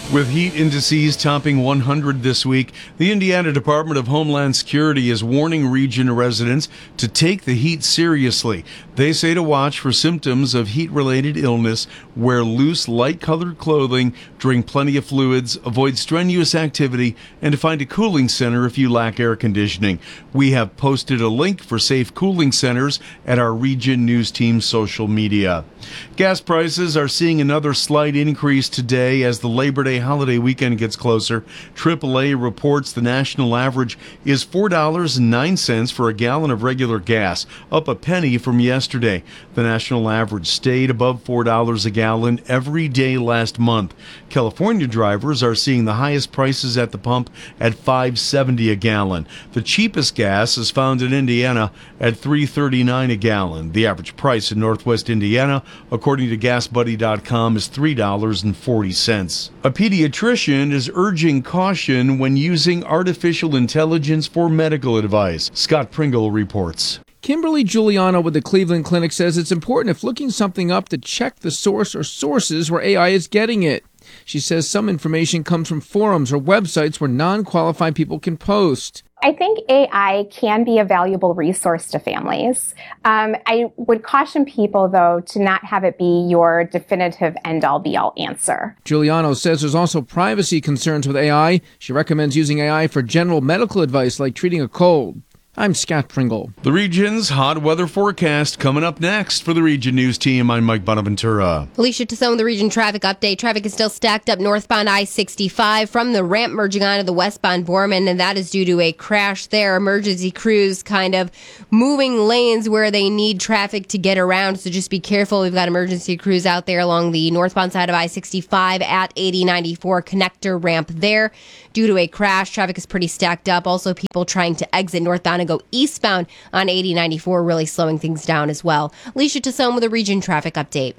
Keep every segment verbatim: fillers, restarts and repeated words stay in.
With heat indices topping one hundred this week, the Indiana Department of Homeland Security is warning region residents to take the heat seriously. They say to watch for symptoms of heat-related illness, wear loose, light-colored clothing, drink plenty of fluids, avoid strenuous activity, and to find a cooling center if you lack air conditioning. We have posted a link for safe cooling centers at our Region News Team's social media. Gas prices are seeing another slight increase today as the Labor Day holiday weekend gets closer. triple A reports the national average is four dollars and nine cents for a gallon of regular gas, up a penny from yesterday. The national average stayed above four dollars a gallon every day last month. California drivers are seeing the highest prices at the pump at five dollars and seventy cents a gallon. The cheapest gas is found in Indiana at three dollars and thirty-nine cents a gallon. The average price in Northwest Indiana, according to gas buddy dot com, is three dollars and forty cents. A pediatrician is urging caution when using artificial intelligence for medical advice. Scott Pringle reports. Kimberly Giuliano with the Cleveland Clinic says it's important if looking something up to check the source or sources where A I is getting it. She says some information comes from forums or websites where non-qualified people can post. I think A I can be a valuable resource to families. Um, I would caution people, though, to not have it be your definitive end-all, be-all answer. Giuliano says there's also privacy concerns with A I. She recommends using A I for general medical advice like treating a cold. I'm Scott Pringle. The region's hot weather forecast coming up next. For the Region News Team, I'm Mike Bonaventura. Alicia Tassone with the Region Traffic Update. Traffic is still stacked up northbound I sixty-five from the ramp merging onto the westbound Borman, and that is due to a crash there. Emergency crews kind of moving lanes where they need traffic to get around, so just be careful. We've got emergency crews out there along the northbound side of I sixty-five at eighty ninety-four connector ramp there. Due to a crash, traffic is pretty stacked up. Also, people trying to exit northbound and go eastbound on eighty ninety-four, really slowing things down as well. Alicia Tassone with a Region Traffic Update.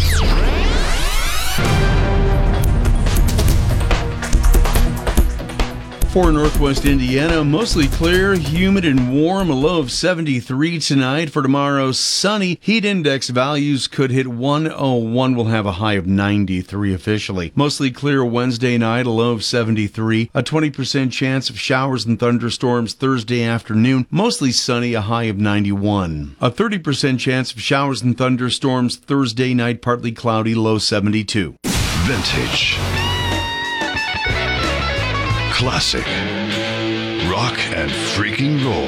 For Northwest Indiana, mostly clear, humid and warm, a low of seventy-three tonight. For tomorrow, sunny. Heat index values could hit one oh one. We'll have a high of ninety-three officially. Mostly clear Wednesday night, a low of seventy-three. A twenty percent chance of showers and thunderstorms Thursday afternoon. Mostly sunny, a high of ninety-one. A thirty percent chance of showers and thunderstorms Thursday night, partly cloudy, low seventy-two. Vintage. Classic, rock, and freaking roll.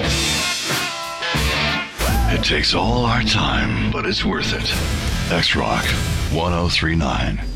It takes all our time, but it's worth it. X-Rock, one oh three point nine.